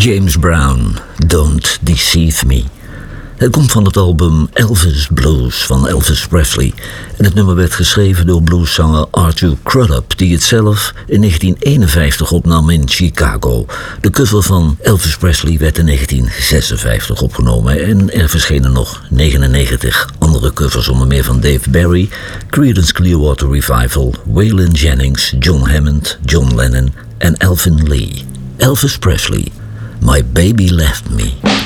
James Brown, Don't Deceive Me. Het komt van het album Elvis Blues van Elvis Presley. En het nummer werd geschreven door blueszanger Arthur Crudup, die het zelf in 1951 opnam in Chicago. De cover van Elvis Presley werd in 1956 opgenomen en er verschenen nog 99 andere covers, onder meer van Dave Barry, Creedence Clearwater Revival, Waylon Jennings, John Hammond, John Lennon en Elvin Lee. Elvis Presley, My Baby Left Me.